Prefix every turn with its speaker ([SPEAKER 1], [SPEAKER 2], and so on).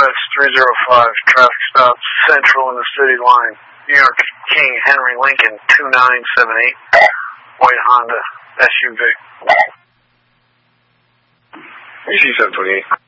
[SPEAKER 1] Northwest 305, traffic stop central in the city line. New York King Henry Lincoln 2978, white Honda SUV.
[SPEAKER 2] C-728.